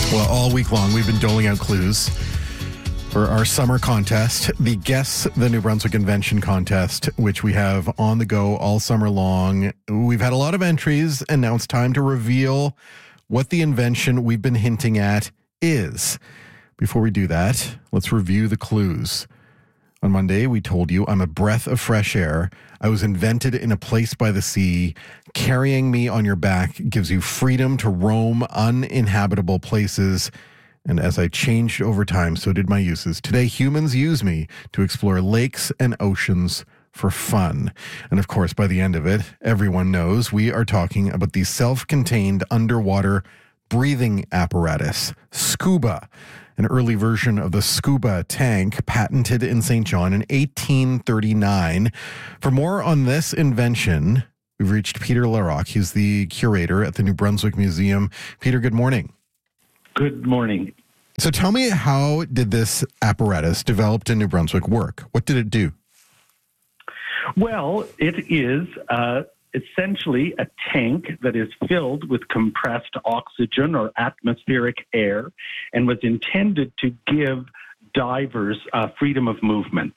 Well, all week long, we've been doling out clues for our summer contest, the Guess the New Brunswick Invention contest, which we have on the go all summer long. We've had a lot of entries, and now it's time to reveal what the invention we've been hinting at is. Before we do that, let's review the clues. On Monday, we told you I'm a breath of fresh air. I was invented in a place by the sea. Carrying me on your back gives you freedom to roam uninhabitable places. And as I changed over time, so did my uses. Today, humans use me to explore lakes and oceans for fun. And of course, by the end of it, everyone knows we are talking about the self-contained underwater breathing apparatus, SCUBA, an early version of the SCUBA tank patented in St. John in 1839. For more on this invention, we've reached Peter Larocque. He's the curator at the New Brunswick Museum. Peter, good morning. Good morning. So tell me, how did this apparatus developed in New Brunswick work? What did it do? Well, it is essentially a tank that is filled with compressed oxygen or atmospheric air and was intended to give divers freedom of movement.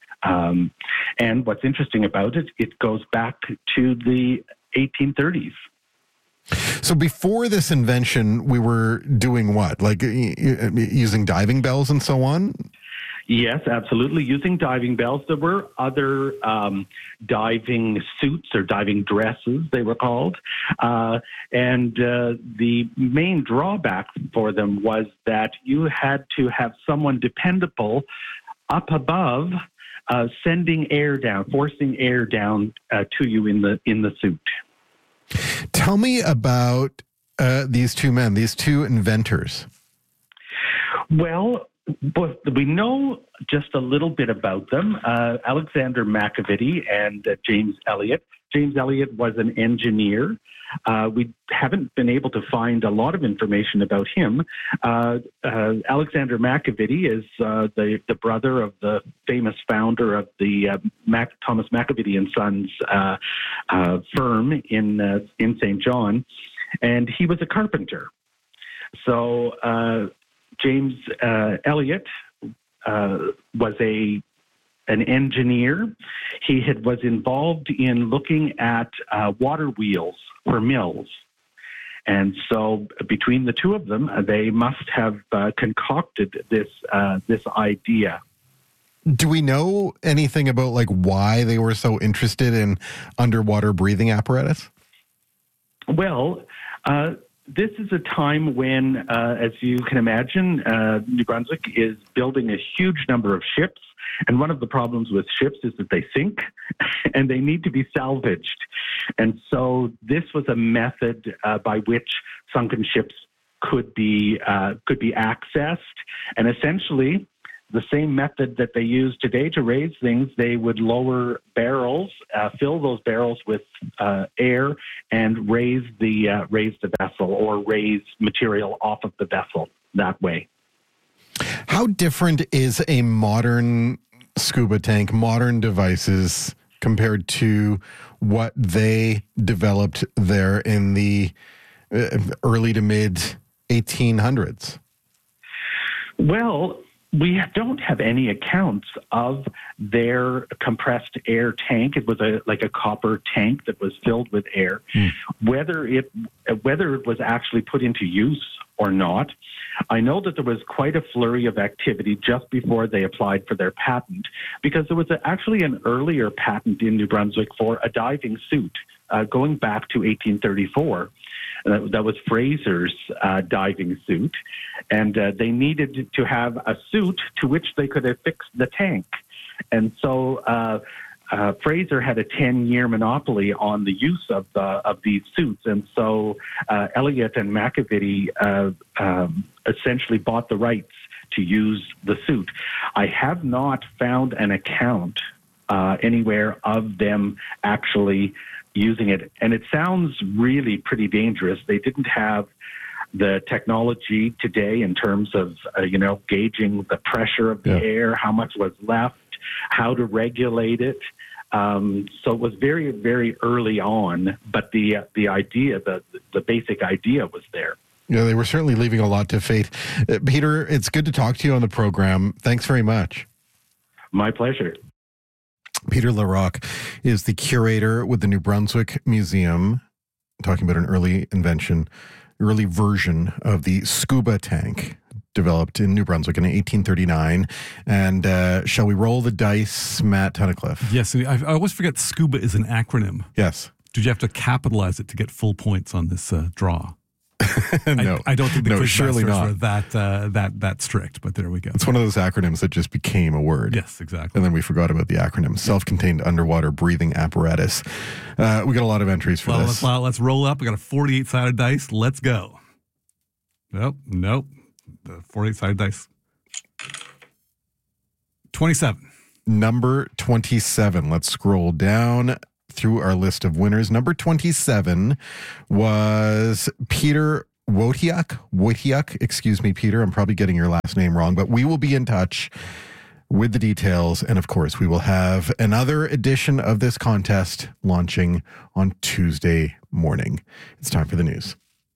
And what's interesting about it, it goes back to the 1830s. So before this invention, we were doing what? Like using diving bells and so on? Yes, absolutely. Using diving bells. There were other diving suits or diving dresses, they were called. And the main drawback for them was that you had to have someone dependable up above sending air down, forcing air down to you in the suit. Tell me about these two men, these two inventors. Well, we know just a little bit about them. Alexander McAvity and James Elliott. James Elliott was an engineer. We haven't been able to find a lot of information about him. Alexander McAvity is the brother of the famous founder of the Thomas McAvity and Sons firm in St. John, and he was a carpenter. So James Elliott was an engineer. He was involved in looking at water wheels for mills. And so between the two of them, they must have concocted this idea. Do we know anything about like why they were so interested in underwater breathing apparatus? Well, this is a time when, as you can imagine, New Brunswick is building a huge number of ships. And one of the problems with ships is that they sink and they need to be salvaged. And so this was a method by which sunken ships could be accessed. And essentially, the same method that they use today to raise things, they would lower barrels, fill those barrels with air, and raise the vessel or raise material off of the vessel that way. How different is a modern scuba tank, modern devices, compared to what they developed there in the early to mid 1800s? Well, we don't have any accounts of their compressed air tank. It was like a copper tank that was filled with air. Whether it was actually put into use or not, I know that there was quite a flurry of activity just before they applied for their patent, because there was actually an earlier patent in New Brunswick for a diving suit going back to 1834. That was Fraser's diving suit, and they needed to have a suit to which they could affix the tank. And so Fraser had a 10-year monopoly on the use of these suits, and so Elliott and McAvity essentially bought the rights to use the suit. I have not found an account anywhere of them actually using it, and it sounds really pretty dangerous. They didn't have the technology today in terms of gauging the pressure of the air, how much was left, how to regulate it. So it was very, very early on, but the idea, the basic idea was there. Yeah, they were certainly leaving a lot to fate. Peter, it's good to talk to you on the program. Thanks very much. My pleasure. Peter Larocque is the curator with the New Brunswick Museum, talking about an early version of the scuba tank developed in New Brunswick in 1839. And shall we roll the dice, Matt Tunnicliffe? Yes, I always forget scuba is an acronym. Yes. Did you have to capitalize it to get full points on this draw? No. I don't think the surely Quizmasters not. were that strict, but there we go. It's one of those acronyms that just became a word. Yes, exactly. And then we forgot about the acronym, self-contained underwater breathing apparatus. We got a lot of entries for this. Let's roll up. We got a 48-sided dice. Let's go. Nope. The 48-sided dice. 27. Number 27. Let's scroll down through our list of winners. Number 27 was Peter Wojciak. Excuse me, Peter. I'm probably getting your last name wrong, but we will be in touch with the details. And of course, we will have another edition of this contest launching on Tuesday morning. It's time for the news.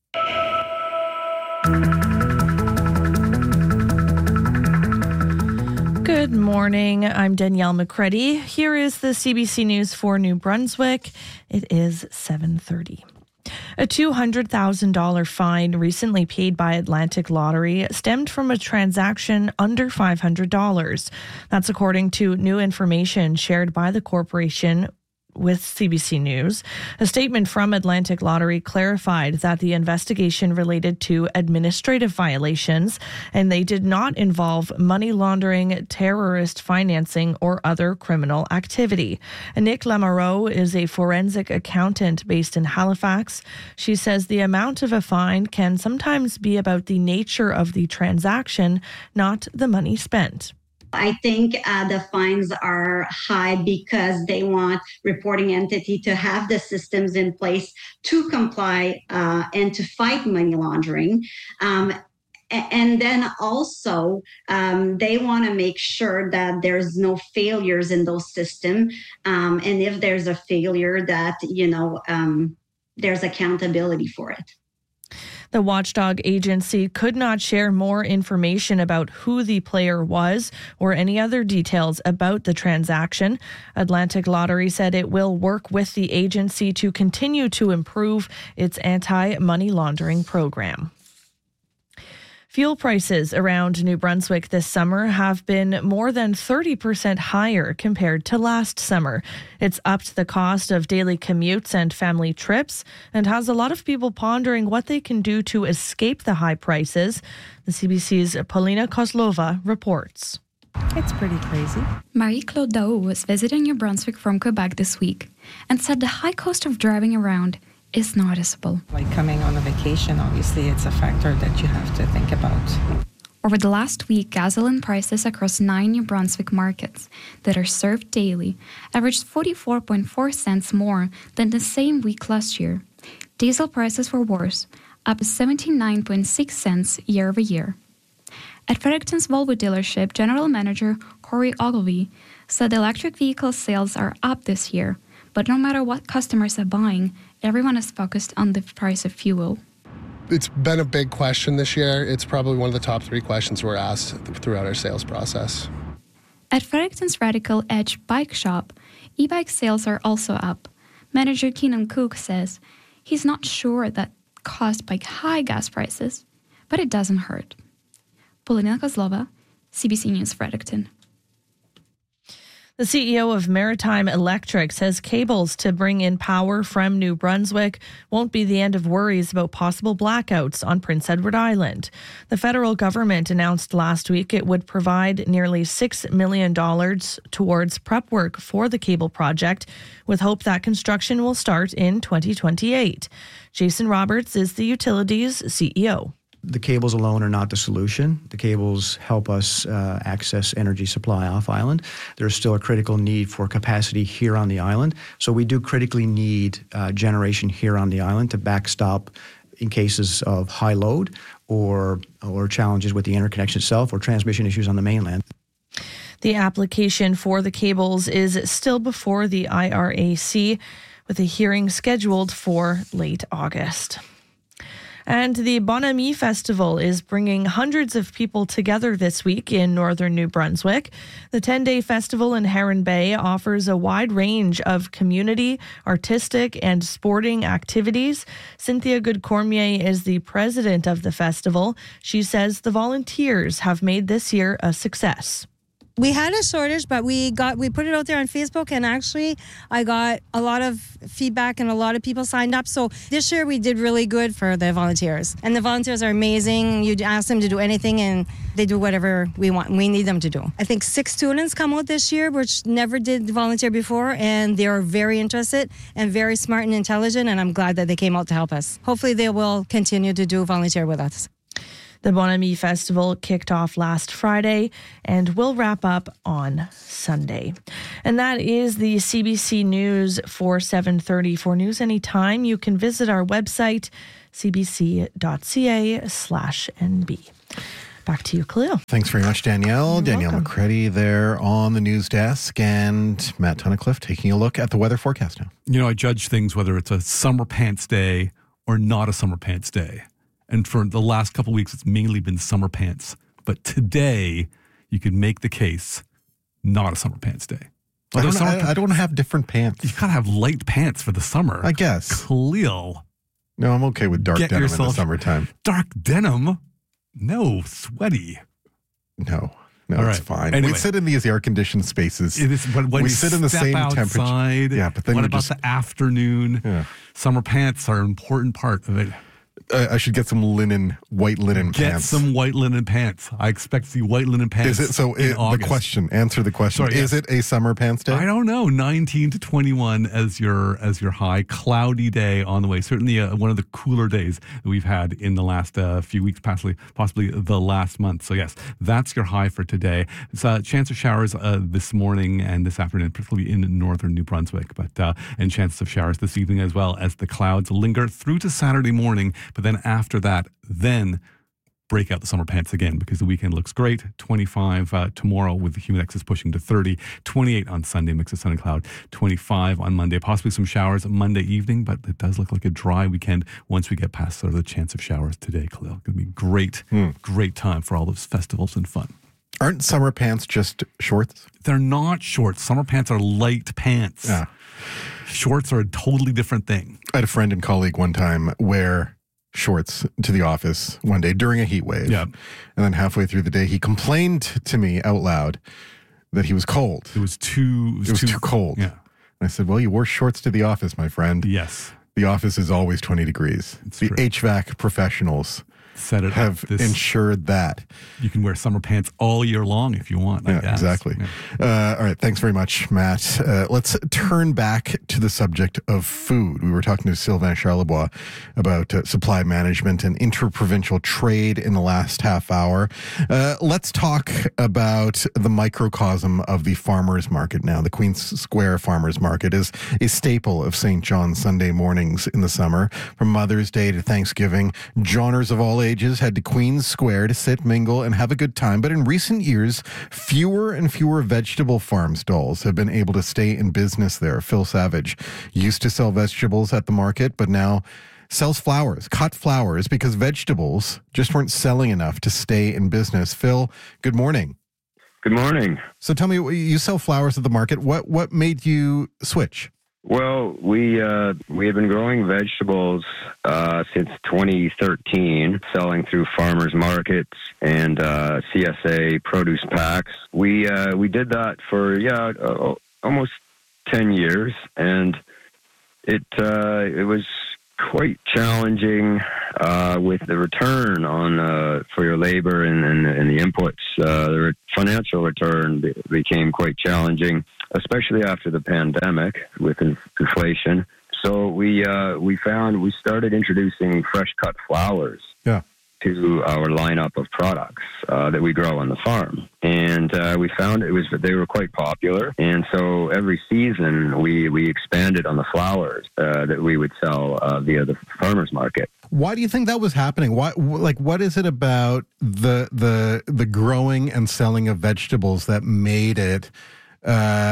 Good morning. I'm Danielle McCready. Here is the CBC News for New Brunswick. It is 7:30. A $200,000 fine recently paid by Atlantic Lottery stemmed from a transaction under $500. That's according to new information shared by the corporation with CBC News. A statement from Atlantic Lottery clarified that the investigation related to administrative violations and they did not involve money laundering, terrorist financing, or other criminal activity. Nick Lamoureux is a forensic accountant based in Halifax. She says the amount of a fine can sometimes be about the nature of the transaction, not the money spent. I think the fines are high because they want reporting entity to have the systems in place to comply and to fight money laundering. And then also, they want to make sure that there's no failures in those systems. And if there's a failure, that, there's accountability for it. The watchdog agency could not share more information about who the player was or any other details about the transaction. Atlantic Lottery said it will work with the agency to continue to improve its anti-money laundering program. Fuel prices around New Brunswick this summer have been more than 30% higher compared to last summer. It's upped the cost of daily commutes and family trips and has a lot of people pondering what they can do to escape the high prices. The CBC's Paulina Kozlova reports. It's pretty crazy. Marie-Claude Daou was visiting New Brunswick from Quebec this week and said the high cost of driving around is noticeable. Like coming on a vacation, obviously, it's a factor that you have to think about. Over the last week, gasoline prices across 9 New Brunswick markets that are served daily averaged 44.4 cents more than the same week last year. Diesel prices were worse, up 79.6 cents year over year. At Fredericton's Volvo dealership, General Manager Corey Ogilvie said electric vehicle sales are up this year, but no matter what customers are buying, everyone is focused on the price of fuel. It's been a big question this year. It's probably one of the top 3 questions we're asked throughout our sales process. At Fredericton's Radical Edge bike shop, e-bike sales are also up. Manager Keenan Cook says he's not sure that caused by high gas prices, but it doesn't hurt. Paulina Kozlova, CBC News, Fredericton. The CEO of Maritime Electric says cables to bring in power from New Brunswick won't be the end of worries about possible blackouts on Prince Edward Island. The federal government announced last week it would provide nearly $6 million towards prep work for the cable project, with hope that construction will start in 2028. Jason Roberts is the utility's CEO. The cables alone are not the solution. The cables help us access energy supply off island. There's still a critical need for capacity here on the island. So we do critically need generation here on the island to backstop in cases of high load or challenges with the interconnection itself or transmission issues on the mainland. The application for the cables is still before the IRAC, with a hearing scheduled for late August. And the Bon Ami Festival is bringing hundreds of people together this week in northern New Brunswick. The 10-day festival in Heron Bay offers a wide range of community, artistic, and sporting activities. Cynthia Good-Cormier is the president of the festival. She says the volunteers have made this year a success. We had a shortage, but we put it out there on Facebook, and actually I got a lot of feedback and a lot of people signed up. So this year we did really good for the volunteers. And the volunteers are amazing. You ask them to do anything and they do whatever we need them to do. I think 6 students come out this year, which never did volunteer before, and they are very interested and very smart and intelligent, and I'm glad that they came out to help us. Hopefully they will continue to do volunteer with us. The Bon Ami Festival kicked off last Friday and will wrap up on Sunday. And that is the CBC News for 7:30. For news anytime, you can visit our website, cbc.ca/NB. Back to you, Khalil. Thanks very much, Danielle. You're Danielle welcome. McCready there on the news desk, and Matt Tunnicliffe taking a look at the weather forecast now. You know, I judge things whether it's a summer pants day or not a summer pants day. And for the last couple of weeks, it's mainly been summer pants. But today, you could make the case not a summer pants day. I don't have different pants. You gotta have light pants for the summer. I guess. Khalil. No, I'm okay with dark denim in the summertime. Dark denim? No, sweaty. No, All it's right. fine. Anyway. We sit in these air-conditioned spaces. It is, but when we you sit in the step same outside, temperature. Yeah, but then what you're about just the afternoon? Yeah. Summer pants are an important part of it. I should get some white linen Get pants. some white linen pants. I expect to see white linen pants. Is it so? in The August. question. Answer the question. Sorry, is yes. it a summer pants day? I don't know. 19 to 21 as your high. Cloudy day on the way. Certainly one of the cooler days that we've had in the last few weeks, possibly the last month. So yes, that's your high for today. It's a chance of showers this morning and this afternoon, particularly in northern New Brunswick, but and chances of showers this evening as well as the clouds linger through to Saturday morning. But then after that, then break out the summer pants again because the weekend looks great. 25 tomorrow with the humid index pushing to 30. 28 on Sunday, mix of sun and cloud. 25 on Monday. Possibly some showers Monday evening, but it does look like a dry weekend once we get past sort of the chance of showers today, Khalil. Going to be great time for all those festivals and fun. Aren't summer pants just shorts? They're not shorts. Summer pants are light pants. Yeah. Shorts are a totally different thing. I had a friend and colleague one time wear shorts to the office one day during a heat wave. Yeah. And then halfway through the day, he complained to me out loud that he was cold. It was too cold. Yeah. And I said, well, you wore shorts to the office, my friend. Yes. The office is always 20 degrees. The true. HVAC professionals Set it have up. ensured that. You can wear summer pants all year long if you want. I guess. Exactly. Yeah. All right. Thanks very much, Matt. Let's turn back to the subject of food. We were talking to Sylvain Charlebois about supply management and interprovincial trade in the last half hour. Let's talk about the microcosm of the farmers market now. The Queen's Square Farmers Market is a staple of St. John's Sunday mornings in the summer. From Mother's Day to Thanksgiving, johners of all ages head to Queen's Square to sit, mingle, and have a good time. But in recent years, fewer and fewer vegetable farm stalls have been able to stay in business there. Phil Savage used to sell vegetables at the market, but now sells flowers, cut flowers, because vegetables just weren't selling enough to stay in business. Phil, good morning. Good morning. So tell me, you sell flowers at the market. What made you switch? Well, we have been growing vegetables since 2013, selling through farmers markets and CSA produce packs. We did that for almost 10 years, and it was quite challenging with the return on for your labor and the inputs. The financial return became quite challenging, especially after the pandemic with inflation. So we started introducing fresh cut flowers to our lineup of products that we grow on the farm, and we found they were quite popular. And so every season we expanded on the flowers that we would sell via the farmers market. Why do you think that was happening? What is it about the growing and selling of vegetables that made it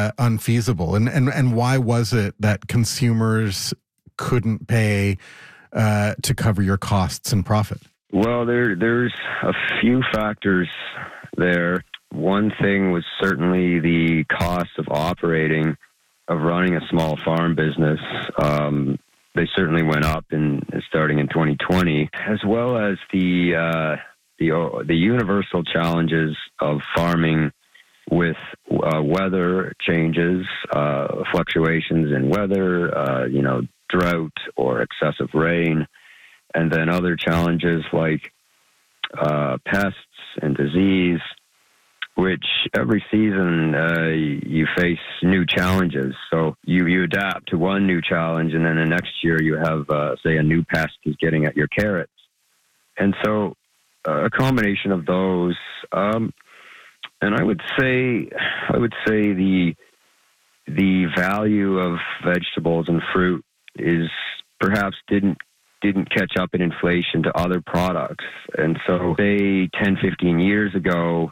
unfeasible? And why was it that consumers couldn't pay to cover your costs and profit? Well, there's a few factors there. One thing was certainly the cost of running a small farm business. They certainly went up starting in 2020, as well as the universal challenges of farming with weather changes, fluctuations in weather, drought or excessive rain, and then other challenges like pests and disease, which every season you face new challenges. So you adapt to one new challenge, and then the next year you have, say, a new pest is getting at your carrots. And so a combination of those, and I would say the value of vegetables and fruit is perhaps didn't catch up in inflation to other products. And so say 10, 15 years ago,